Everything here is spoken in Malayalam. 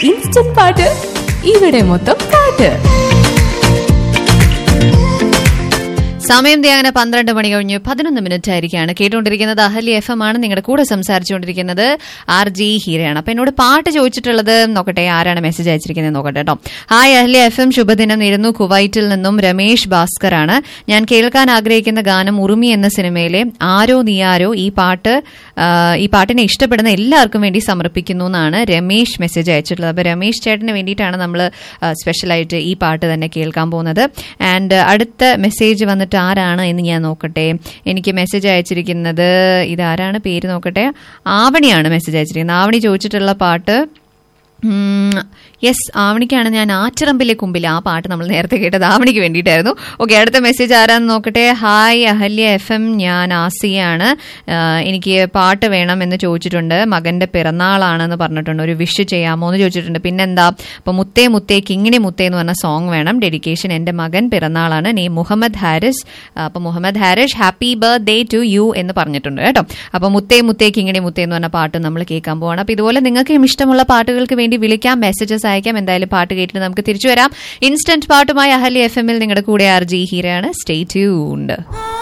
ഇൻസ്റ്റന്റ് പാട്ട് ഇവിടെ മൊത്തം പാട്ട്. സമയം അങ്ങനെ 12 മണി കഴിഞ്ഞ് 11 മിനിറ്റ് ആയിരിക്കാണ്. കേട്ടുകൊണ്ടിരിക്കുന്നത് അഹല്യ FM ആണ്. നിങ്ങളുടെ കൂടെ സംസാരിച്ചുകൊണ്ടിരിക്കുന്നത് RJ ഹീരയാണ്. അപ്പൊ എന്നോട് പാട്ട് ചോദിച്ചിട്ടുള്ളത് നോക്കട്ടെ, ആരാണ് മെസ്സേജ് അയച്ചിരിക്കുന്നത് നോക്കട്ടെ കേട്ടോ. ഹായ് അഹല്യ FM, ശുഭദിനം നേരുന്നു. കുവൈറ്റിൽ നിന്നും രമേശ് ഭാസ്കർ ആണ്. ഞാൻ കേൾക്കാൻ ആഗ്രഹിക്കുന്ന ഗാനം ഉറുമി എന്ന സിനിമയിലെ ആരോ നീയാരോ. ഈ പാട്ടിനെ ഇഷ്ടപ്പെടുന്ന എല്ലാവർക്കും വേണ്ടി സമർപ്പിക്കുന്നു എന്നാണ് രമേശ് മെസ്സേജ് അയച്ചിട്ടുള്ളത്. അപ്പൊ രമേശ് ചേട്ടന് വേണ്ടിയിട്ടാണ് നമ്മൾ സ്പെഷ്യലായിട്ട് ഈ പാട്ട് തന്നെ കേൾക്കാൻ പോകുന്നത്. ആൻഡ് അടുത്ത മെസ്സേജ് വന്നിട്ട് ആരാണ് എന്ന് ഞാൻ നോക്കട്ടെ. എനിക്ക് മെസ്സേജ് അയച്ചിരിക്കുന്നത് ഇതാരാണ്, പേര് നോക്കട്ടെ, ആവണിയാണ് മെസ്സേജ് അയച്ചിരിക്കുന്നത്. ആവണി ചോദിച്ചിട്ടുള്ള പാട്ട് യെസ്, ആവണിക്കാണ്. ഞാൻ ആറ്റിറമ്പിലെ കുമ്പിൽ, ആ പാട്ട് നമ്മൾ നേരത്തെ കേട്ടത് ആവണിക്ക് വേണ്ടിയിട്ടായിരുന്നു. ഓക്കെ, അടുത്ത മെസ്സേജ് ആരാന്ന് നോക്കട്ടെ. ഹായ് അഹല്യ FM, ഞാൻ ആസിയാണ്. എനിക്ക് പാട്ട് വേണം എന്ന് ചോദിച്ചിട്ടുണ്ട്. മകന്റെ പിറന്നാളാണെന്ന് പറഞ്ഞിട്ടുണ്ട്. ഒരു വിഷ് ചെയ്യാമോ എന്ന് ചോദിച്ചിട്ടുണ്ട്. പിന്നെന്താ, അപ്പൊ മുത്തേ മുത്തേ കിങ്ങിണി മുത്തേ എന്ന് പറഞ്ഞ സോങ് വേണം. ഡെഡിക്കേഷൻ എന്റെ മകൻ പിറന്നാളാണ്. നെയ്മ് മുഹമ്മദ് ഹാരിസ്. അപ്പൊ Muhammad Haris happy birthday to you എന്ന് പറഞ്ഞിട്ടുണ്ട് കേട്ടോ. അപ്പൊ മുത്തേ മുത്തേ കിങ്ങിണി മുത്തേ എന്ന് പറഞ്ഞ പാട്ട് നമ്മൾ കേൾക്കാൻ പോവാണ്. അപ്പൊ ഇതുപോലെ നിങ്ങൾക്കും ഇഷ്ടമുള്ള പാട്ടുകൾക്ക് വേണ്ടി വിളിക്കാം, മെസ്സേജസ് അയക്കാം. എന്തായാലും പാട്ട് കേട്ടിട്ട് നമുക്ക് തിരിച്ചു വരാം. ഇൻസ്റ്റന്റ് പാട്ടുമായി അഹല്യ FM നിങ്ങളുടെ കൂടെ RJ ഹീരയാണ്. Stay tuned.